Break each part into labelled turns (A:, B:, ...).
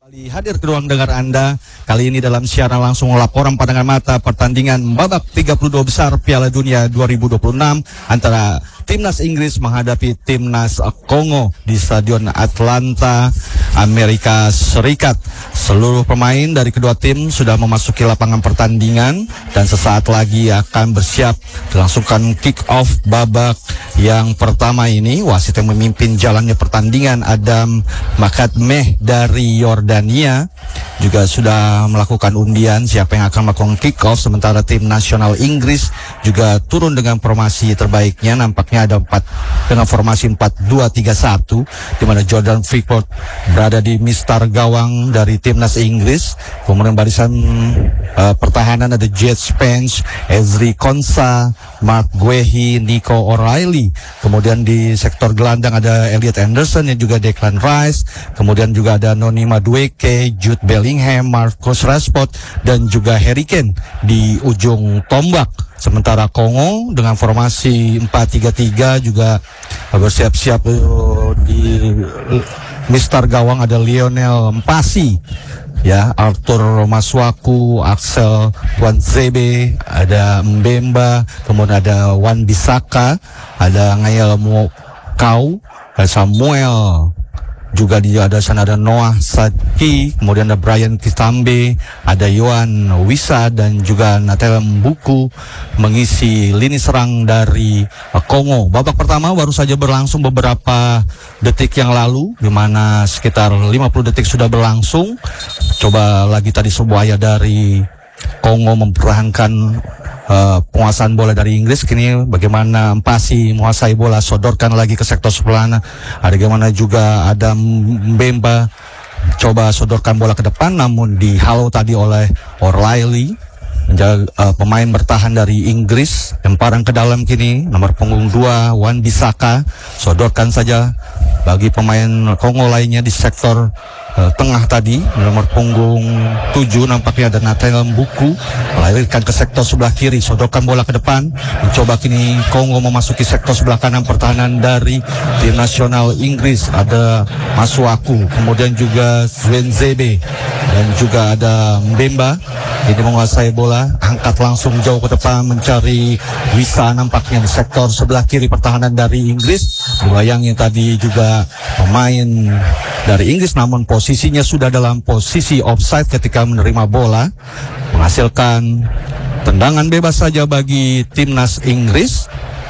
A: Hadir ke ruang dengar Anda kali ini dalam siaran langsung laporan pandangan mata pertandingan babak 32 besar Piala Dunia 2026 antara Timnas Inggris menghadapi Timnas Kongo di Stadion Atlanta, Amerika Serikat. Seluruh pemain dari kedua tim sudah memasuki lapangan pertandingan dan sesaat lagi akan bersiap dilangsungkan kick off babak yang pertama ini. Wasit yang memimpin jalannya pertandingan Adam Makadmeh dari Yordania juga sudah melakukan undian siapa yang akan melakukan kick off, sementara tim nasional Inggris juga turun dengan formasi terbaiknya. Nampaknya ada dengan formasi 4-2-3-1 di mana Jordan Pickford berada di mistar gawang dari timnas Inggris. Kemudian barisan pertahanan ada Jet Spence, Ezri Konsa, Mark Guehi, Nico O'Reilly. Kemudian di sektor gelandang ada Elliot Anderson yang juga Declan Rice. Kemudian juga ada Noni Madueke, Jude Bellingham, Marcus Rashford dan juga Harry Kane di ujung tombak. Sementara Kongo dengan formasi 4-3-3 juga bersiap-siap di mistar gawang ada Lionel Mpasi, ya, Arthur Masuaku, Axel Tuanzebe, ada Mbemba, kemudian ada Wan Bissaka, ada Ngayel Mokau, ada Samuel. Juga ada sana ada Noah Sadki, kemudian ada Brian Kitambe, ada Yohan Wissa dan juga Nathaniel Mbuku mengisi lini serang dari Kongo. Babak pertama baru saja berlangsung beberapa detik yang lalu, di mana sekitar 50 detik sudah berlangsung. Coba lagi tadi sebuah dari Kongo mempertahankan penguasaan bola dari Inggris. Kini bagaimana Mpasi menguasai bola, sodorkan lagi ke sektor sebelah. Ada bagaimana juga ada Mbemba coba sodorkan bola ke depan, namun dihalau tadi oleh O'Reilly, pemain bertahan dari Inggris. Lemparan ke dalam kini nomor punggung 2 Wan Bissaka, sodorkan saja bagi pemain Kongo lainnya di sektor tengah tadi, nomor punggung 7 nampaknya ada Nathaniel Mbuku, melahirkan ke sektor sebelah kiri, sodorkan bola ke depan. Mencoba kini Kongo memasuki sektor sebelah kanan pertahanan dari tim nasional Inggris, ada Masuaku, kemudian juga Zwenzebe dan juga ada Mbemba. Ini menguasai bola, angkat langsung jauh ke depan mencari Wissa nampaknya di sektor sebelah kiri pertahanan dari Inggris. Dibayangi tadi juga pemain dari Inggris, namun posisinya sudah dalam posisi offside ketika menerima bola, menghasilkan tendangan bebas saja bagi timnas Inggris.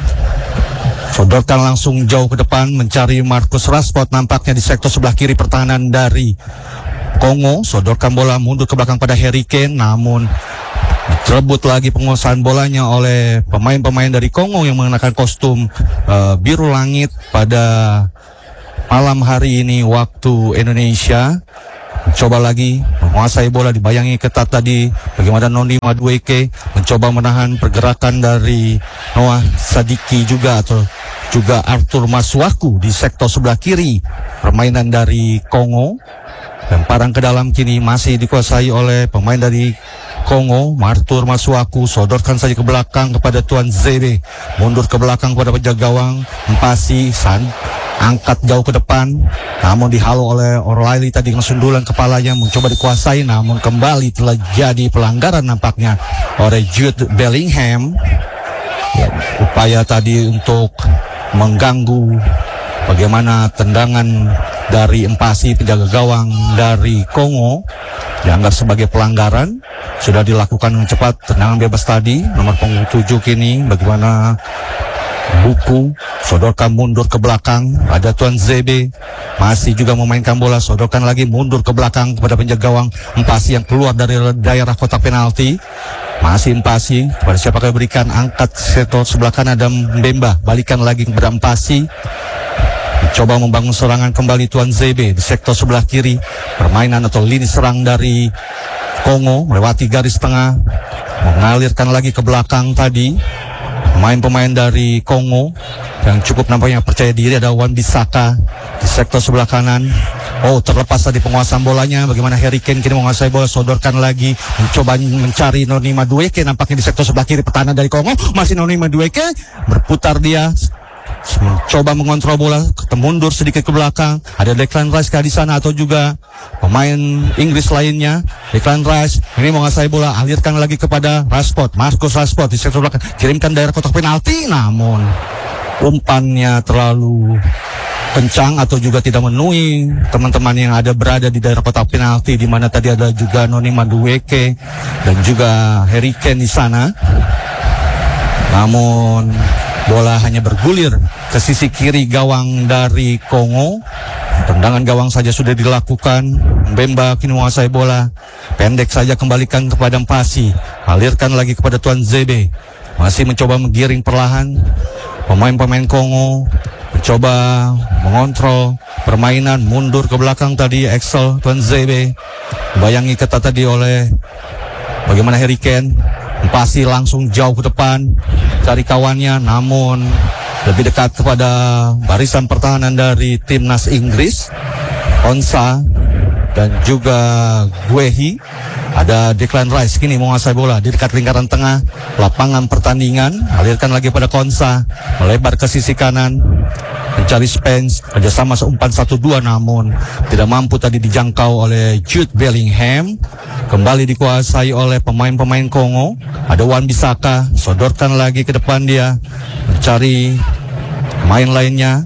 A: Sodorkan langsung jauh ke depan mencari Marcus Rashford nampaknya di sektor sebelah kiri pertahanan dari Kongo. Sodorkan bola mundur ke belakang pada Harry Kane, namun direbut lagi penguasaan bolanya oleh pemain-pemain dari Kongo yang mengenakan kostum biru langit pada malam hari ini waktu Indonesia. Coba lagi menguasai bola, dibayangi ketat tadi bagaimana Noni Madueke mencoba menahan pergerakan dari Noah Sadiki juga Arthur Masuaku di sektor sebelah kiri permainan dari Kongo. Lemparan ke dalam kini masih dikuasai oleh pemain dari Kongo, Arthur Masuaku, sodorkan saja ke belakang kepada Tuanzebe, mundur ke belakang kepada penjaga gawang Mpasi, angkat jauh ke depan, namun dihalau oleh O'Reilly tadi dengan sundulan kepalanya, mencoba dikuasai, namun kembali telah jadi pelanggaran nampaknya oleh Jude Bellingham. Upaya tadi untuk mengganggu bagaimana tendangan dari Mpasi, penjaga gawang dari Kongo, dianggap sebagai pelanggaran, sudah dilakukan dengan cepat. Tendangan bebas tadi nomor punggung 7 kini bagaimana Buku sodorkan mundur ke belakang, ada Tuanzebe masih juga memainkan bola, sodorkan lagi mundur ke belakang kepada penjaga gawang Mpasi yang keluar dari daerah kotak penalti. Masih Mpasi, kepada siapa yang berikan, angkat sektor sebelah kanan ada Mbemba, balikan lagi kepada Mpasi, coba membangun serangan kembali Tuanzebe di sektor sebelah kiri. Permainan atau lini serang dari Kongo melewati garis tengah, mengalirkan lagi ke belakang tadi. Pemain-pemain dari Kongo yang cukup nampaknya percaya diri ada Wan Bissaka di sektor sebelah kanan. Oh, terlepas tadi penguasaan bolanya, bagaimana Harry Kane kini menguasai bola, sodorkan lagi, mencoba mencari Noni Madueke nampaknya di sektor sebelah kiri pertahanan dari Kongo. Masih Noni Madueke, berputar dia coba mengontrol bola, mundur sedikit ke belakang. Ada Declan Rice di sana atau juga pemain Inggris lainnya. Declan Rice ini menguasai bola, alirkan lagi kepada Rashford, Marcus Rashford di sektor belakang, kirimkan daerah kotak penalti, namun umpannya terlalu kencang atau juga tidak memenuhi teman-teman yang ada berada di daerah kotak penalti, di mana tadi ada juga Noni Madueke dan juga Harry Kane di sana. Namun bola hanya bergulir ke sisi kiri gawang dari Kongo. Tendangan gawang saja sudah dilakukan. Mbemba kini menguasai bola, pendek saja kembalikan kepada Mpasi, alirkan lagi kepada Tuan Zebe, masih mencoba menggiring perlahan. Pemain-pemain Kongo mencoba mengontrol permainan, mundur ke belakang tadi Axel Tuan Zebe, bayangi ketat tadi oleh bagaimana Harry Kane. Mpasi langsung jauh ke depan cari kawannya, namun lebih dekat kepada barisan pertahanan dari timnas Inggris, Onsa dan juga Guehi. Ada Declan Rice kini menguasai bola di dekat lingkaran tengah lapangan pertandingan, alirkan lagi pada Konsa, melebar ke sisi kanan mencari Spence, kerjasama seumpan 1-2 namun tidak mampu tadi dijangkau oleh Jude Bellingham. Kembali dikuasai oleh pemain-pemain Kongo. Ada Wan-Bissaka, sodorkan lagi ke depan dia mencari main lainnya.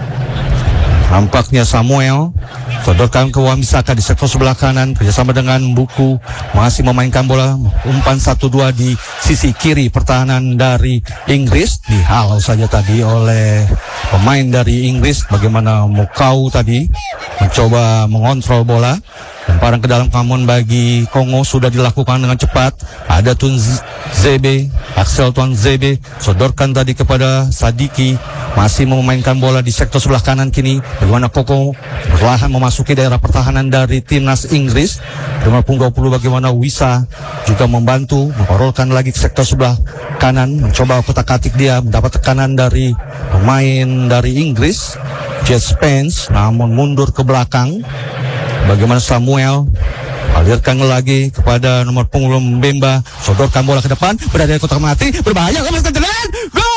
A: Nampaknya Samuel sodorkan ke Wan-Bissaka di sektor sebelah kanan, kerjasama dengan Buku, masih memainkan bola, umpan 1-2 di sisi kiri pertahanan dari Inggris, dihalau saja tadi oleh pemain dari Inggris. Bagaimana Mukau tadi mencoba mengontrol bola, lemparan ke dalam kamun bagi Kongo sudah dilakukan dengan cepat. Ada Tun Zebe, Axel Tuan Zebe, sodorkan tadi kepada Sadiki, masih memainkan bola di sektor sebelah kanan kini. Bagaimana Koko perlahan memasuki daerah pertahanan dari timnas Inggris. Dengan punggung 20 bagaimana Wisa juga membantu memparolkan lagi ke sektor sebelah kanan, mencoba kotak-atik dia, mendapat tekanan dari pemain dari Inggris Jet Spence, namun mundur ke belakang. Bagaimana Samuel alirkan lagi kepada nomor punggung Mbemba, sodorkan bola ke depan, berada di kotak mati, berbahaya, gol!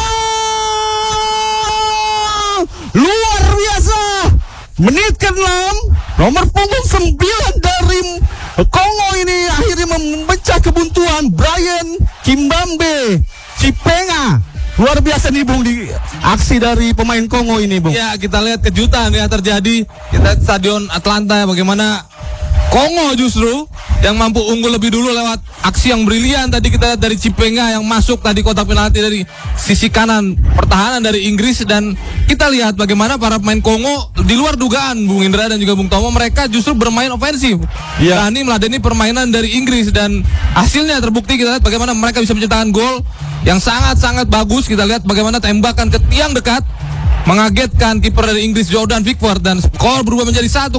A: Luar biasa. Menit ke-6, nomor punggung 9 dari Kongo ini akhirnya memecah kebuntuan. Brian Kimbambe Chipenga. Luar biasa nih Bung, di aksi dari pemain Kongo ini Bung.
B: Ya, kita lihat kejutan ya terjadi. Kita Stadion Atlanta, bagaimana Kongo justru yang mampu unggul lebih dulu lewat aksi yang brilian tadi kita lihat dari Chipenga yang masuk tadi kotak penalti dari sisi kanan pertahanan dari Inggris. Dan kita lihat bagaimana para pemain Kongo di luar dugaan Bung Indra dan juga Bung Tomo, mereka justru bermain ofensif, berani meladeni permainan dari Inggris, dan hasilnya terbukti. Kita lihat bagaimana mereka bisa menciptakan gol yang sangat-sangat bagus. Kita lihat bagaimana tembakan ke tiang dekat mengagetkan kiper dari Inggris Jordan Pickford, dan skor berubah menjadi 1-0.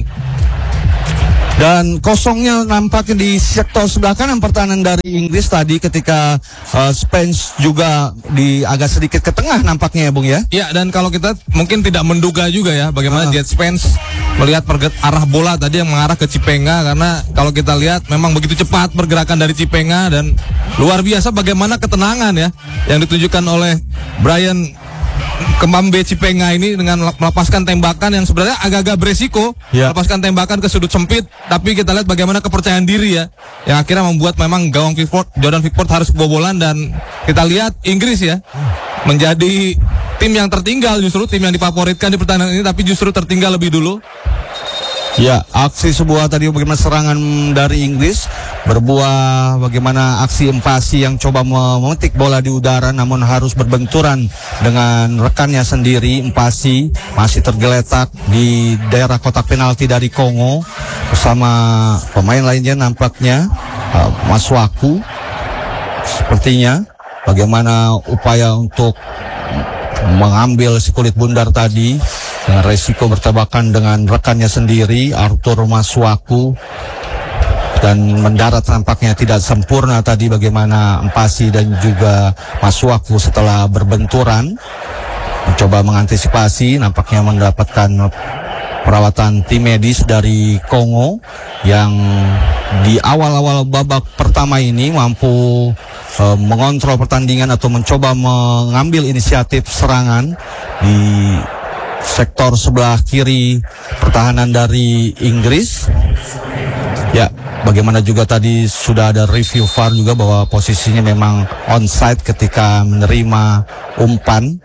A: Dan kosongnya nampaknya di sektor sebelah kanan pertahanan dari Inggris tadi ketika Spence juga agak sedikit ke tengah nampaknya ya Bung ya.
B: Ya, dan kalau kita mungkin tidak menduga juga ya bagaimana Jet Spence melihat arah bola tadi yang mengarah ke Chipenga, karena kalau kita lihat memang begitu cepat pergerakan dari Chipenga, dan luar biasa bagaimana ketenangan ya yang ditunjukkan oleh Brian Kimbambe Chipenga ini dengan melepaskan tembakan yang sebenarnya agak-agak beresiko, melepaskan tembakan ke sudut sempit, tapi kita lihat bagaimana kepercayaan diri ya yang akhirnya membuat memang gawang Jordan Pickford harus kebobolan. Dan kita lihat Inggris ya menjadi tim yang tertinggal, justru tim yang difavoritkan di pertandingan ini, tapi justru tertinggal lebih dulu.
A: Ya, aksi sebuah tadi bagaimana serangan dari Inggris berbuah bagaimana aksi Mpasi yang coba memetik bola di udara namun harus berbenturan dengan rekannya sendiri. Mpasi masih tergeletak di daerah kotak penalti dari Kongo bersama pemain lainnya nampaknya Masuaku sepertinya. Bagaimana upaya untuk mengambil si kulit bundar tadi dengan resiko bertabrakan dengan rekannya sendiri Arthur Masuaku, dan mendarat tampaknya tidak sempurna tadi bagaimana Mpasi dan juga Masuaku setelah berbenturan mencoba mengantisipasi, nampaknya mendapatkan perawatan tim medis dari Kongo yang di awal-awal babak pertama ini mampu mengontrol pertandingan atau mencoba mengambil inisiatif serangan di sektor sebelah kiri pertahanan dari Inggris. Ya, bagaimana juga tadi sudah ada review VAR juga bahwa posisinya memang onside ketika menerima umpan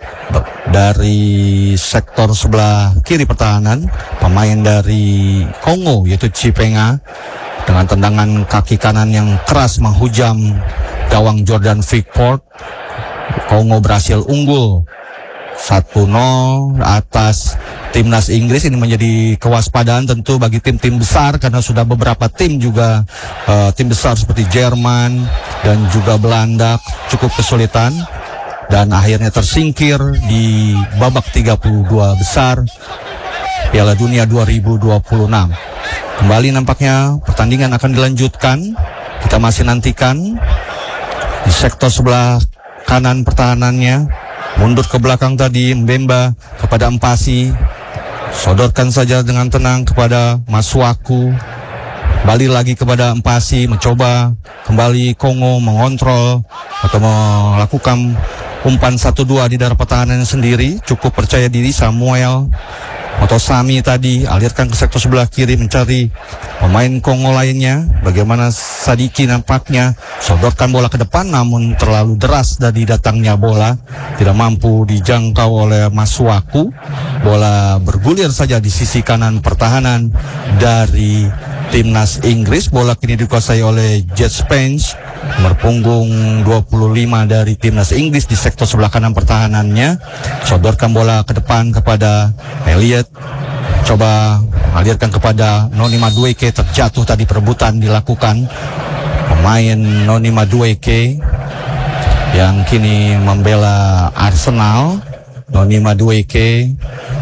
A: dari sektor sebelah kiri pertahanan pemain dari Kongo yaitu Chipenga dengan tendangan kaki kanan yang keras menghujam gawang Jordan Pickford. Kongo berhasil unggul 1-0 atas timnas Inggris. Ini menjadi kewaspadaan tentu bagi tim-tim besar karena sudah beberapa tim juga tim besar seperti Jerman dan juga Belanda cukup kesulitan dan akhirnya tersingkir di babak 32 besar Piala Dunia 2026. Kembali nampaknya pertandingan akan dilanjutkan. Kita masih nantikan di sektor sebelah kanan pertahanannya. Mundur ke belakang tadi Mbemba kepada Mpasi. Sodorkan saja dengan tenang kepada Masuaku. Balik lagi kepada Mpasi, mencoba kembali Kongo mengontrol atau melakukan umpan 1-2 di daerah pertahanan sendiri. Cukup percaya diri Samuel Motosami tadi alirkan ke sektor sebelah kiri mencari pemain Kongo lainnya. Bagaimana Sadiki nampaknya sodorkan bola ke depan namun terlalu deras dari datangnya bola, tidak mampu dijangkau oleh Masuaku. Bola bergulir saja di sisi kanan pertahanan dari timnas Inggris. Bola kini dikuasai oleh Jet Spence, nomor punggung 25 dari timnas Inggris di sektor sebelah kanan pertahanannya. Sodorkan bola ke depan kepada Elliot, coba alirkan kepada Noni Madueke. Terjatuh tadi, perebutan dilakukan pemain Noni Madueke yang kini membela Arsenal. Noni Madueke,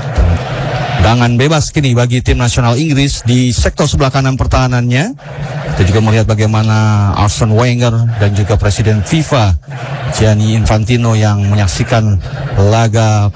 A: tendangan bebas kini bagi tim nasional Inggris di sektor sebelah kanan pertahanannya. Kita juga melihat bagaimana Arsene Wenger dan juga Presiden FIFA Gianni Infantino yang menyaksikan laga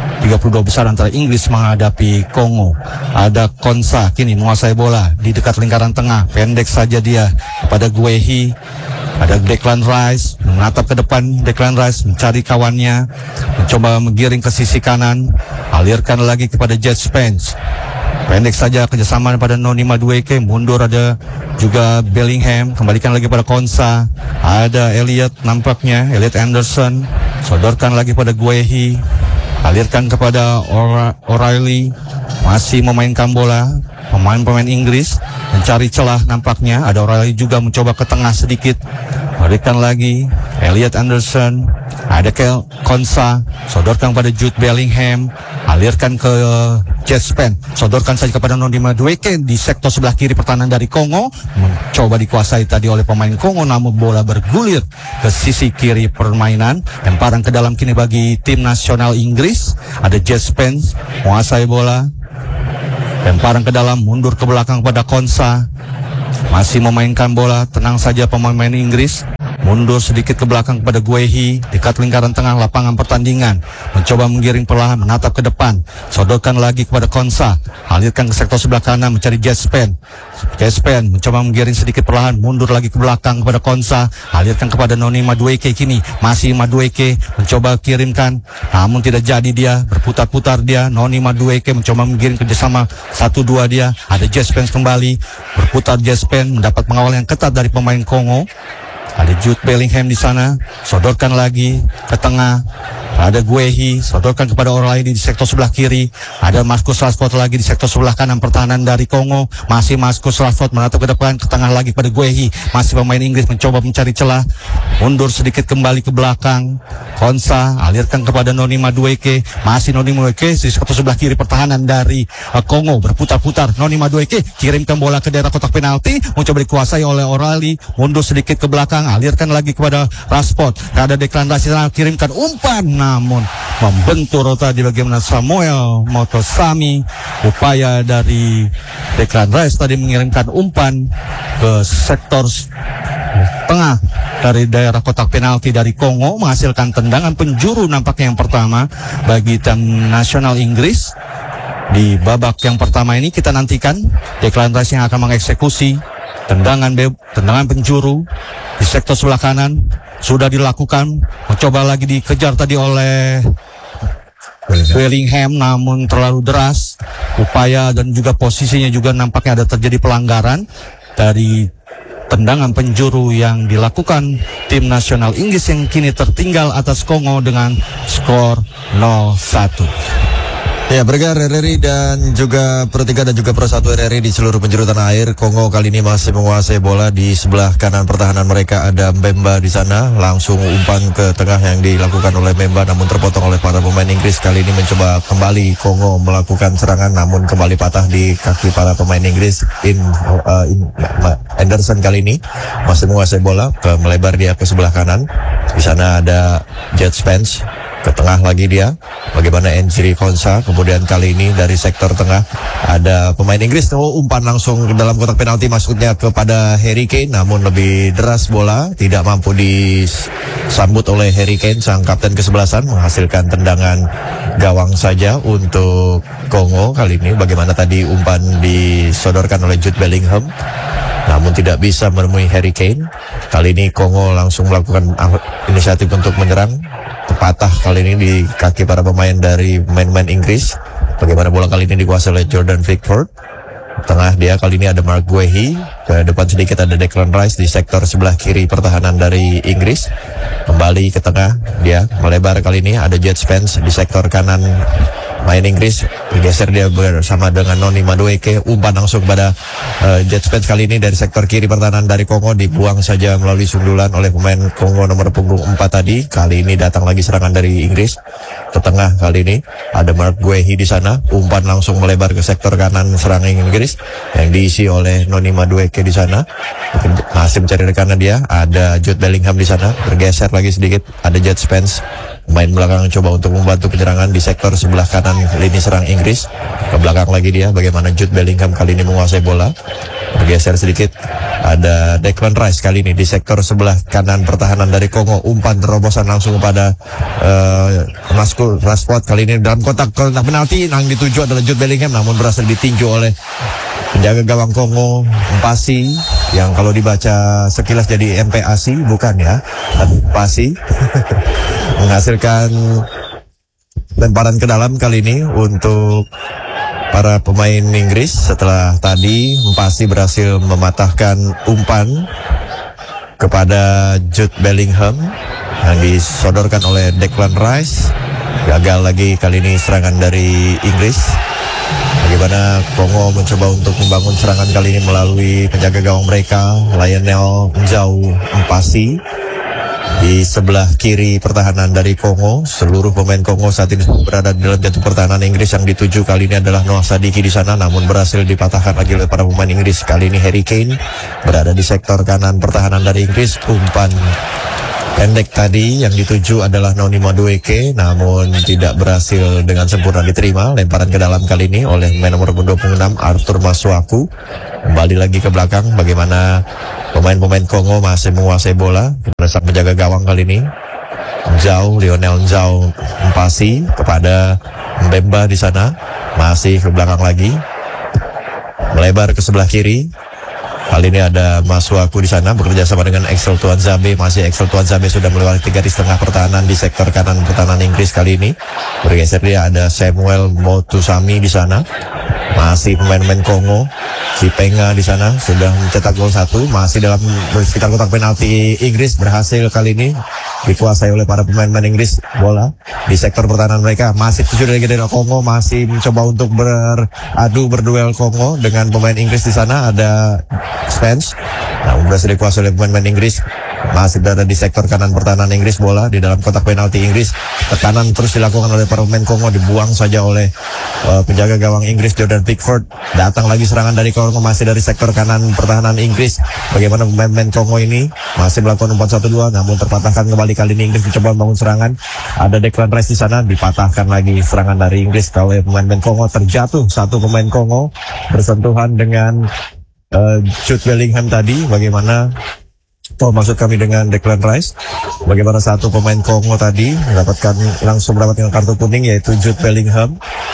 A: 32 besar antara Inggris menghadapi Kongo. Ada Konsa kini menguasai bola di dekat lingkaran tengah, pendek saja dia kepada Guehi. Ada Declan Rice menatap ke depan. Declan Rice mencari kawannya, mencoba menggiring ke sisi kanan, alirkan lagi kepada Jet Spence. Pendek saja kerjasama pada Noni Madueke. Mundur ada juga Bellingham, kembalikan lagi pada Konsa. Ada Elliot nampaknya, Elliot Anderson, sodorkan lagi pada Guehi, alirkan kepada O'Reilly. Masih memainkan bola pemain-pemain Inggris mencari celah nampaknya. Ada O'Reilly juga mencoba ke tengah sedikit, berikan lagi Elliot Anderson. Ada Konsa, sodorkan pada Jude Bellingham, alirkan ke Jet Spence, sodorkan saja kepada Noni Madueke di sektor sebelah kiri pertahanan dari Kongo. Mencoba dikuasai tadi oleh pemain Kongo namun bola bergulir ke sisi kiri permainan. Lemparan ke dalam kini bagi tim nasional Inggris. Ada Jet Spence menguasai bola, lemparan ke dalam, mundur ke belakang pada Konsa. Masih memainkan bola, tenang saja pemain Inggris. Mundur sedikit ke belakang kepada Guehi, dekat lingkaran tengah lapangan pertandingan. Mencoba menggiring perlahan, menatap ke depan. Sodorkan lagi kepada Konsa, alirkan ke sektor sebelah kanan mencari Jet Spence. Jet Spence mencoba menggiring sedikit perlahan, mundur lagi ke belakang kepada Konsa, alirkan kepada Noni Madueke. Kini masih Madueke mencoba kirimkan, namun tidak jadi dia, berputar-putar dia. Noni Madueke mencoba menggiring kerjasama 1-2 dia. Ada Jet Spence kembali, berputar Jet Spence mendapat pengawal yang ketat dari pemain Kongo. Ada Jude Bellingham di sana, sodorkan lagi ke tengah. Ada Guehi, sodorkan kepada O'Reilly di sektor sebelah kiri. Ada Marcus Rashford lagi di sektor sebelah kanan pertahanan dari Kongo. Masih Marcus Rashford menatap ke depan, ke tengah lagi pada Guehi. Masih pemain Inggris mencoba mencari celah. Mundur sedikit kembali ke belakang. Konsa alirkan kepada Noni Madueke. Masih Noni Madueke di sektor sebelah kiri pertahanan dari Kongo. Berputar-putar Noni Madueke, kirimkan bola ke daerah kotak penalti. Mencoba dikuasai oleh O'Reilly. Mundur sedikit ke belakang, alirkan lagi kepada Rashford. Ada Declan Rice, kirimkan umpan, namun membentur tadi bagaimana Samuel Motosami. Upaya dari Declan Rice tadi mengirimkan umpan ke sektor tengah dari daerah kotak penalti dari Kongo, menghasilkan tendangan penjuru nampaknya yang pertama bagi tim nasional Inggris. Di babak yang pertama ini kita nantikan Declan Rice yang akan mengeksekusi tendangan penjuru di sektor sebelah kanan sudah dilakukan, mencoba lagi dikejar tadi oleh Bellingham, namun terlalu deras upaya dan juga posisinya juga nampaknya ada terjadi pelanggaran dari tendangan penjuru yang dilakukan tim nasional Inggris yang kini tertinggal atas Kongo dengan skor 0-1.
C: Ya, Bergar RRI dan juga Pro 3 dan juga Pro 1 RRI di seluruh penjuru tanah air. Kongo kali ini masih menguasai bola. Di sebelah kanan pertahanan mereka ada Mbemba di sana. Langsung umpan ke tengah yang dilakukan oleh Mbemba namun terpotong oleh para pemain Inggris. Kali ini mencoba kembali Kongo melakukan serangan namun kembali patah di kaki para pemain Inggris. Anderson kali ini masih menguasai bola, melebar dia ke sebelah kanan. Di sana ada Jet Spence. Ke tengah lagi dia, bagaimana Njiri Konsa. Kemudian kali ini dari sektor tengah ada pemain Inggris, umpan langsung ke dalam kotak penalti, maksudnya kepada Harry Kane, namun lebih deras bola, tidak mampu disambut oleh Harry Kane, sang kapten kesebelasan, menghasilkan tendangan gawang saja untuk Kongo. Kali ini bagaimana tadi umpan disodorkan oleh Jude Bellingham namun tidak bisa menemui Harry Kane. Kali ini Kongo langsung melakukan inisiatif untuk menyerang, patah kali ini di kaki para pemain dari pemain-pemain Inggris. Bagaimana bola kali ini dikuasai oleh Jordan Pickford. Tengah dia kali ini ada Mark Guehi, ke depan sedikit ada Declan Rice di sektor sebelah kiri pertahanan dari Inggris. Kembali ke tengah dia melebar, kali ini ada Jet Spence di sektor kanan main Inggris, bergeser dia bersama dengan Noni Madueke, umpan langsung pada Jet Spence kali ini dari sektor kiri pertahanan dari Kongo, dibuang saja melalui sundulan oleh pemain Kongo nomor punggung 4 tadi. Kali ini datang lagi serangan dari Inggris ke tengah, kali ini ada Mark Guehi di sana, umpan langsung melebar ke sektor kanan serangan Inggris yang diisi oleh Noni Madueke di sana. Masih mencari rekannya dia, ada Jude Bellingham di sana, bergeser lagi sedikit, ada Jet Spence main belakang coba untuk membantu penyerangan di sektor sebelah kanan lini serang Inggris. Ke belakang lagi dia, bagaimana Jude Bellingham kali ini menguasai bola, bergeser sedikit, ada Declan Rice kali ini di sektor sebelah kanan pertahanan dari Kongo, umpan terobosan langsung kepada Rashford kali ini dalam kotak penalti. Yang dituju adalah Jude Bellingham namun berhasil ditinju oleh penjaga gawang Kongo, Mpasi, yang kalau dibaca sekilas jadi MPASI, bukan ya, tapi Mpasi. Menghasilkan lemparan ke dalam kali ini untuk para pemain Inggris setelah tadi Mpasi berhasil mematahkan umpan kepada Jude Bellingham yang disodorkan oleh Declan Rice. Gagal lagi kali ini serangan dari Inggris. Bagaimana Kongo mencoba untuk membangun serangan kali ini melalui penjaga gawang mereka, Lionel Njau Mpasi. Di sebelah kiri pertahanan dari Kongo, seluruh pemain Kongo saat ini berada di dalam jantung pertahanan Inggris. Yang dituju kali ini adalah Noah Sadiki di sana, namun berhasil dipatahkan lagi oleh para pemain Inggris. Kali ini Harry Kane berada di sektor kanan pertahanan dari Inggris. Umpan pendek tadi yang dituju adalah Noni Madueke, namun tidak berhasil dengan sempurna diterima. Lemparan ke dalam kali ini oleh pemain nomor 26 Arthur Masuaku. Kembali lagi ke belakang, bagaimana pemain-pemain Kongo masih menguasai bola. Sang penjaga gawang kali ini Lionel Njau Mpasi kepada Mbemba di sana, masih ke belakang lagi, melebar ke sebelah kiri. Kali ini ada Masuaku di sana bekerja sama dengan Axel Tuanzebe. Masih Axel Tuanzebe sudah melewati garis tengah pertahanan di sektor kanan pertahanan Inggris. Kali ini bergeser dia, ada Samuel Motusami di sana. Masih pemain-pemain Kongo, Cipenga di sana sudah mencetak gol 1. Masih dalam sekitar kotak penalti Inggris, berhasil kali ini dikuasai oleh para pemain-pemain Inggris bola di sektor pertahanan mereka. Masih 7 dari Kongo, masih mencoba untuk berduel Kongo dengan pemain Inggris di sana, ada Spence. Namun berhasil dikuasai oleh pemain-pemain Inggris. Masih berada di sektor kanan pertahanan Inggris, bola di dalam kotak penalti Inggris. Tekanan terus dilakukan oleh para pemain Kongo, dibuang saja oleh penjaga gawang Inggris Jordan Pickford. Datang lagi serangan dari Kongo, masih dari sektor kanan pertahanan Inggris. Bagaimana pemain-pemain Kongo ini masih melakukan umpan 1-2, namun terpatahkan kembali. Kali ini Inggris mencoba membangun serangan. Ada Declan Rice di sana, dipatahkan lagi serangan dari Inggris oleh pemain-pemain Kongo. Terjatuh satu pemain Kongo bersentuhan dengan Jude Bellingham tadi. Bagaimana maksud kami dengan Declan Rice, bagaimana satu pemain Kongo tadi langsung mendapatkan kartu kuning, yaitu Jude Bellingham.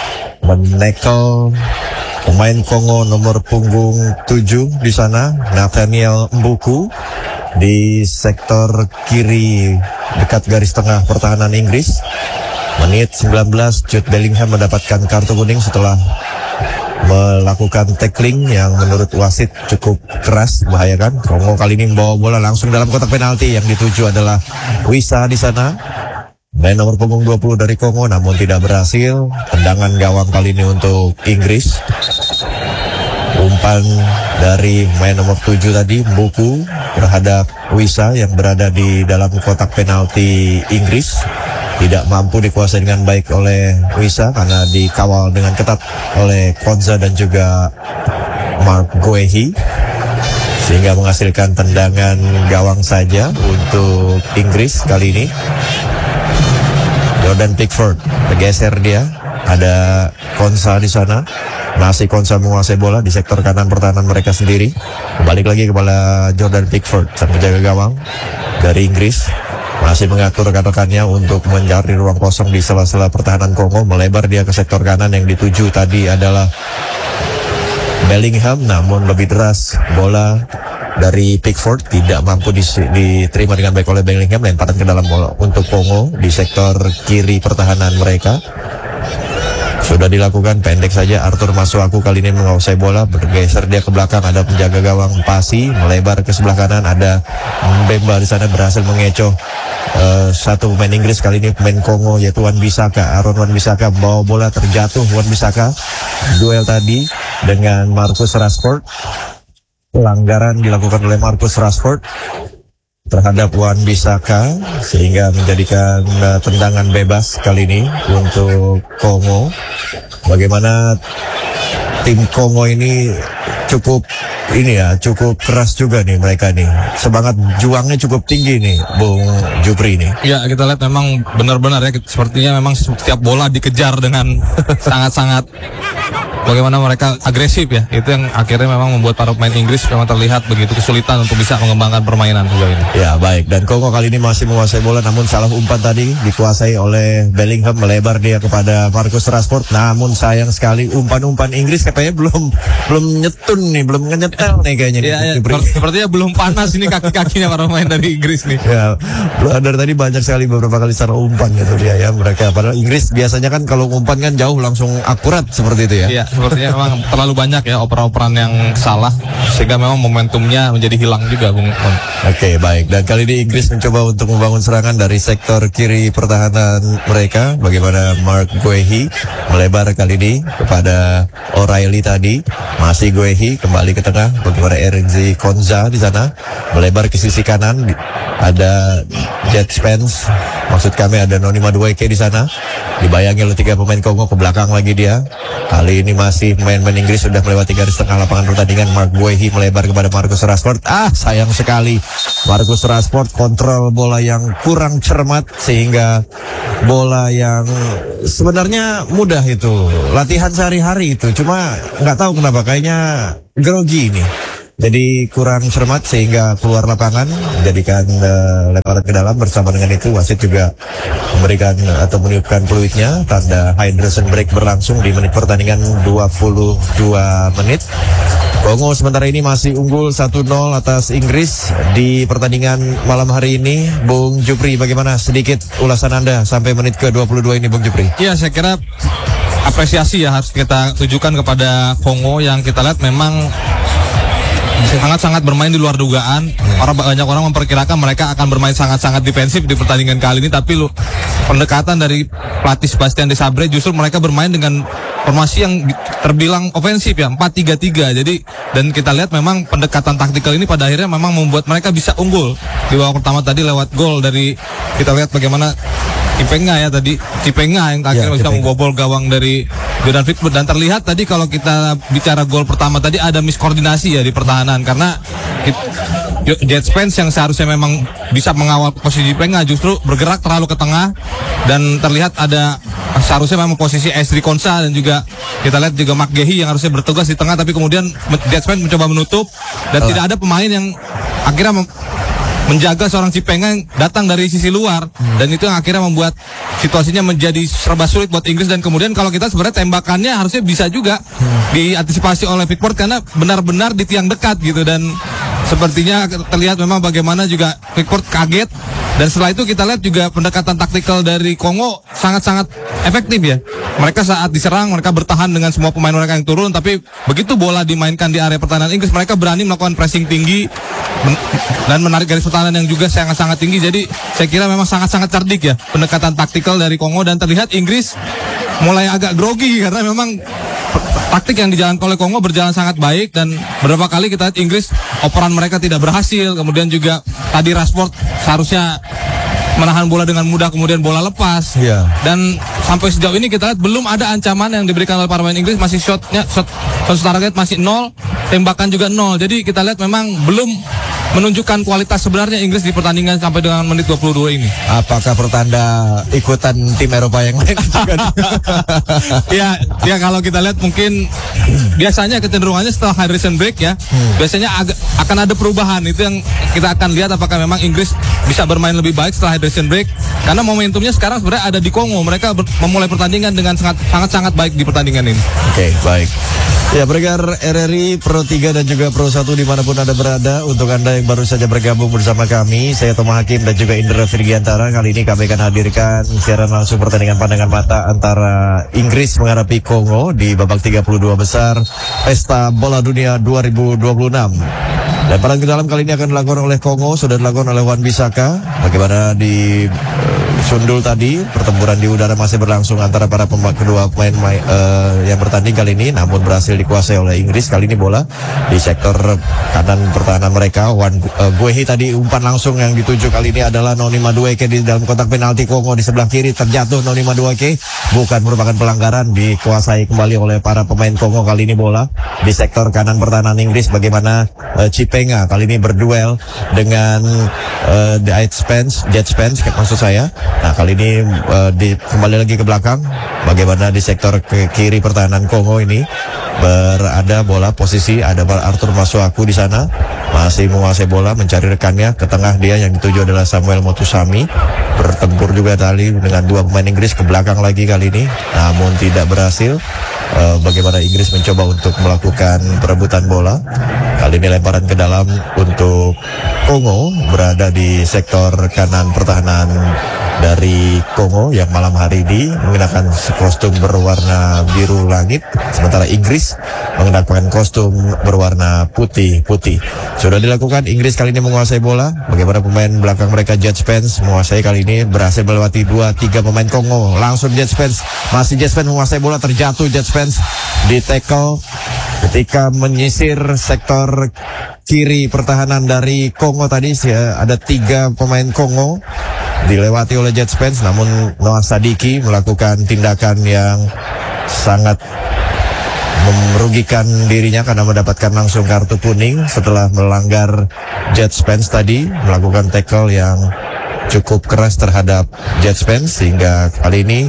C: menekel pemain Kongo nomor punggung 7 di sana, Nathaniel Mbuku di sektor kiri dekat garis tengah pertahanan Inggris. Menit 19 Jude Bellingham mendapatkan kartu kuning setelah melakukan tackling yang menurut wasit cukup keras, membahayakan. Kongo kali ini membawa bola langsung dalam kotak penalti, yang dituju adalah Wissa di sana. Main nomor punggung 20 dari Kongo namun tidak berhasil. Tendangan gawang kali ini untuk Inggris. Umpan dari main nomor 7 tadi, Mbuku terhadap Wissa yang berada di dalam kotak penalti Inggris. Tidak mampu dikuasai dengan baik oleh Wissa karena dikawal dengan ketat oleh Konza dan juga Mark Guehi, sehingga menghasilkan tendangan gawang saja untuk Inggris kali ini. Jordan Pickford bergeser dia, ada Konsa di sana. Masih Konsa menguasai bola di sektor kanan pertahanan mereka sendiri. Balik lagi kepada Jordan Pickford, sang penjaga gawang dari Inggris. Masih mengatur rekan-rekannya untuk mencari ruang kosong di sela-sela pertahanan Kongo. Melebar dia ke sektor kanan, yang dituju tadi adalah Bellingham, namun lebih deras bola dari Pickford tidak mampu diterima dengan baik oleh Bellingham. Lemparan ke dalam bola untuk Kongo di sektor kiri pertahanan mereka. Sudah dilakukan, pendek saja Arthur Masuaku kali ini menguasai bola, bergeser dia ke belakang, ada penjaga gawang Pasi, melebar ke sebelah kanan, ada Mbemba di sana berhasil mengecoh satu pemain Inggris, kali ini pemain Kongo yaitu Wan-Bissaka. Aaron Wan-Bissaka bawa bola, terjatuh Wan-Bissaka. Duel tadi dengan Marcus Rashford, pelanggaran dilakukan oleh Marcus Rashford terhadap Wan-Bissaka sehingga menjadikan tendangan bebas kali ini untuk Kongo. Bagaimana tim Kongo ini cukup keras juga nih mereka nih. Semangat juangnya cukup tinggi nih, Bung Jupri ini.
B: Ya, kita lihat memang benar-benar ya, sepertinya memang setiap bola dikejar dengan sangat-sangat bagaimana mereka agresif ya. Itu yang akhirnya memang membuat para pemain Inggris memang terlihat begitu kesulitan untuk bisa mengembangkan permainan sejauh ini.
C: Ya, baik. Dan Kongo kali ini masih menguasai bola, namun salah umpan tadi dikuasai oleh Bellingham, melebar dia kepada Marcus Rashford. Namun sayang sekali umpan-umpan Inggris katanya belum nyetun nih, belum nyetel nih kayaknya.
B: Ya, sepertinya belum panas ini kaki-kakinya para pemain dari Inggris nih.
C: Ya, blunder tadi banyak sekali, beberapa kali secara umpan gitu dia ya mereka. Padahal Inggris biasanya kan kalau umpan kan jauh langsung akurat seperti itu ya.
B: Iya, sepertinya memang terlalu banyak ya operan-operan yang salah sehingga memang momentumnya menjadi hilang juga, Bung.
C: Oke, baik. Dan kali ini Inggris mencoba untuk membangun serangan dari sektor kiri pertahanan mereka. Bagaimana Mark Guehi melebar kali ini kepada O'Reilly tadi. Masih Guehi kembali ke tengah. Bagaimana Erenzi Konza di sana melebar ke sisi kanan. Ada Jet Spence, maksud kami ada Noni Madueke di sana. Dibayangi oleh 3 pemain Kongo, ke belakang lagi dia. Kali ini masih pemain-pemain Inggris sudah melewati garis tengah lapangan pertandingan. Mark Guehi melebar kepada Marcus Rashford. Sayang sekali Marcus Rashford kontrol bola yang kurang cermat sehingga bola yang sebenarnya mudah itu, latihan sehari-hari itu, cuma nggak tahu kenapa kayaknya grogi ini. Jadi kurang cermat sehingga keluar lapangan, menjadikan lemparan ke dalam. Bersama dengan itu wasit juga memberikan atau meniupkan peluitnya, tanda hydration break berlangsung di menit pertandingan 22 menit. Kongo sementara ini masih unggul 1-0 atas Inggris di pertandingan malam hari ini. Bung Jupri, bagaimana sedikit ulasan Anda sampai menit ke-22 ini, Bung Jupri?
B: Iya, saya kira apresiasi ya harus kita tujukan kepada Kongo yang kita lihat memang sangat-sangat bermain di luar dugaan. Banyak orang memperkirakan mereka akan bermain sangat-sangat defensif di pertandingan kali ini, tapi pendekatan dari pelatih Sebastian Desabre justru mereka bermain dengan formasi yang terbilang ofensif ya, 4-3-3. Jadi dan kita lihat memang pendekatan taktikal ini pada akhirnya memang membuat mereka bisa unggul di babak pertama tadi lewat gol dari, kita lihat bagaimana Cipenga yang akhirnya bisa membobol gawang dari Jordan Pickford. Dan terlihat tadi kalau kita bicara gol pertama tadi ada miskoordinasi ya di pertahanan, karena Jet Spence yang seharusnya memang bisa mengawal posisi Cipenga justru bergerak terlalu ke tengah, dan terlihat ada seharusnya memang posisi Esri Konsa dan juga kita lihat juga Mark Guehi yang harusnya bertugas di tengah, tapi kemudian Jet Spence mencoba menutup dan tidak ada pemain yang akhirnya menjaga seorang Cipenga yang datang dari sisi luar, dan itu yang akhirnya membuat situasinya menjadi serba sulit buat Inggris. Dan kemudian kalau kita sebenarnya tembakannya harusnya bisa juga diantisipasi oleh Pickford karena benar-benar di tiang dekat gitu, dan sepertinya terlihat memang bagaimana juga Pickford kaget. Dan setelah itu kita lihat juga pendekatan taktikal dari Kongo sangat-sangat efektif ya. Mereka saat diserang, mereka bertahan dengan semua pemain mereka yang turun, tapi begitu bola dimainkan di area pertahanan Inggris, mereka berani melakukan pressing tinggi dan menarik garis pertahanan yang juga sangat-sangat tinggi. Jadi saya kira memang sangat-sangat cerdik ya pendekatan taktikal dari Kongo, dan terlihat Inggris mulai agak grogi karena memang taktik yang dijalankan oleh Kongo berjalan sangat baik, dan beberapa kali kita lihat Inggris operan mereka tidak berhasil. Kemudian juga tadi Rashford seharusnya menahan bola dengan mudah, kemudian bola lepas.
C: Iya.
B: Dan sampai sejauh ini kita lihat belum ada ancaman yang diberikan oleh para pemain Inggris. Masih shot target masih 0, tembakan juga 0. Jadi kita lihat memang belum menunjukkan kualitas sebenarnya Inggris di pertandingan sampai dengan menit 22 ini.
C: Apakah pertanda ikutan tim Eropa yang lain juga?
B: ya kalau kita lihat mungkin biasanya kecenderungannya setelah hydration break ya, biasanya akan ada perubahan. Itu yang kita akan lihat apakah memang Inggris bisa bermain lebih baik setelah hydration break, karena momentumnya sekarang sebenarnya ada di Kongo. Mereka memulai pertandingan dengan sangat baik di pertandingan ini.
C: Oke, baik. Ya, pendengar RRI Pro 3 dan juga Pro 1 dimanapun Anda berada, untuk Anda yang baru saja bergabung bersama kami, saya Toma Hakim dan juga Indra Firgiantara. Kali ini kami akan hadirkan siaran langsung pertandingan pandangan mata antara Inggris menghadapi Kongo di babak 32 besar Pesta Bola Dunia 2026. Dan perang ke dalam kali ini akan dilakukan oleh Kongo, sudah dilakukan oleh Wan Bissaka. Bagaimana di Sundul tadi, pertempuran di udara masih berlangsung antara para kedua pemain yang bertanding kali ini, namun berhasil dikuasai oleh Inggris. Kali ini bola di sektor kanan pertahanan mereka. Guehi tadi umpan langsung yang dituju kali ini adalah Noni Madueke di dalam kotak penalti Kongo. Di sebelah kiri terjatuh Noni Madueke, bukan merupakan pelanggaran, dikuasai kembali oleh para pemain Kongo. Kali ini bola di sektor kanan pertahanan Inggris. Bagaimana Cipenga kali ini berduel dengan Jet Spence maksud saya. Nah, kali ini kembali lagi ke belakang. Bagaimana di sektor ke kiri pertahanan Kongo ini berada bola posisi, ada Arthur Masuaku di sana, masih menguasai bola, mencari rekannya ke tengah. Dia yang dituju adalah Samuel Motusami, bertempur juga tadi dengan dua pemain Inggris ke belakang lagi kali ini, namun tidak berhasil. Bagaimana Inggris mencoba untuk melakukan perebutan bola. Kali ini lemparan ke dalam untuk Kongo, berada di sektor kanan pertahanan dari Kongo yang malam hari ini mengenakan kostum berwarna biru langit, sementara Inggris mengenakan kostum berwarna putih. Sudah dilakukan, Inggris kali ini menguasai bola. Bagaimana pemain belakang mereka Jet Spence menguasai kali ini, berhasil melewati 2-3 pemain Kongo. Langsung Jet Spence, masih Jet Spence menguasai bola, terjatuh Jet Spence di tackle ketika menyisir sektor kiri pertahanan dari Kongo tadi. Ada 3 pemain Kongo dilewati oleh Jet Spence, namun Noah Sadiki melakukan tindakan yang sangat merugikan dirinya karena mendapatkan langsung kartu kuning setelah melanggar Jet Spence tadi, melakukan tackle yang cukup keras terhadap Jet Spence, sehingga kali ini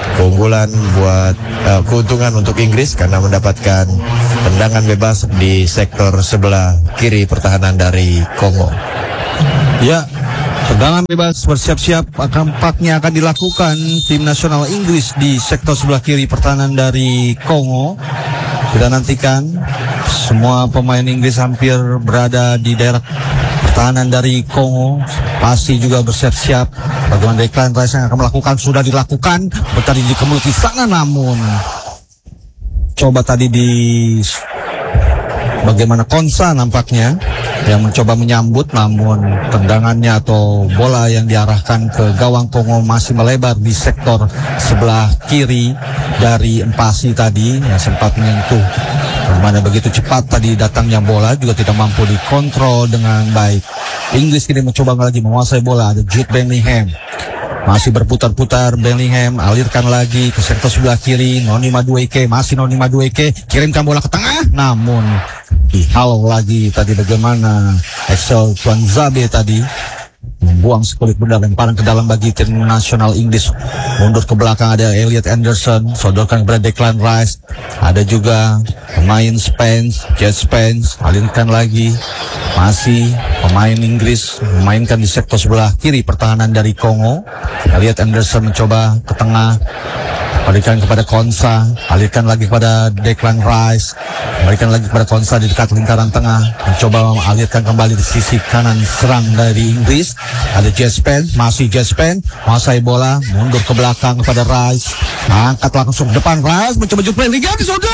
C: keuntungan untuk Inggris karena mendapatkan tendangan bebas di sektor sebelah kiri pertahanan dari Kongo.
A: Ya, tendangan bebas bersiap-siap tampaknya akan dilakukan tim nasional Inggris di sektor sebelah kiri pertahanan dari Kongo. Kita nantikan, semua pemain Inggris hampir berada di daerah pertahanan dari Kongo, pasti juga bersiap-siap. Bagaimana Declan Rice yang akan melakukan, sudah dilakukan, tadi dikemulut di sana, namun coba tadi bagaimana Konsa nampaknya yang mencoba menyambut, namun tendangannya atau bola yang diarahkan ke gawang Kongo masih melebar di sektor sebelah kiri dari Mpasi tadi, yang sempat menyentuh. Bagaimana begitu cepat tadi datangnya bola juga tidak mampu dikontrol dengan baik. Inggris kini mencoba lagi menguasai bola. Ada Jude Bellingham, masih berputar-putar. Bellingham alirkan lagi ke sektor sebelah kiri. Noni Madueke, masih Noni Madueke, kirimkan bola ke tengah, namun dihalau lagi tadi. Bagaimana Axel Tuanzebe tadi membuang sekulit benda, lemparan ke dalam bagi tim nasional Inggris. Mundur ke belakang ada Elliot Anderson, sodorkan kepada Declan Rice. Ada juga pemain Spence, Jet Spence, alirkan lagi. Masih pemain Inggris memainkan di sektor sebelah kiri pertahanan dari Kongo. Elliot Anderson mencoba ke tengah, alirkan kepada Konsa, alirkan lagi kepada Declan Rice, alirkan lagi kepada Konsa di dekat lingkaran tengah, mencoba mengalirkan kembali di sisi kanan serang dari Inggris. Ada Jet Spence, masih Jet Spence, menguasai bola, mundur ke belakang kepada Rice, angkat langsung ke depan. Rice mencoba Jude Bellingham di saudara,